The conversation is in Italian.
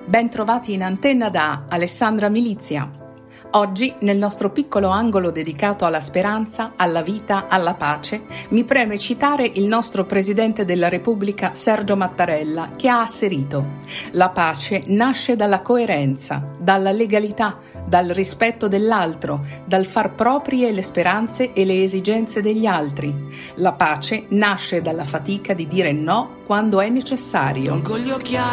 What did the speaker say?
Ben trovati in antenna da Alessandra Milizia. Oggi, nel nostro piccolo angolo dedicato alla speranza, alla vita, alla pace, mi preme citare il nostro Presidente della Repubblica Sergio Mattarella, che ha asserito: la pace nasce dalla coerenza, dalla legalità, dal rispetto dell'altro, dal far proprie le speranze e le esigenze degli altri. La pace nasce dalla fatica di dire no quando è necessario.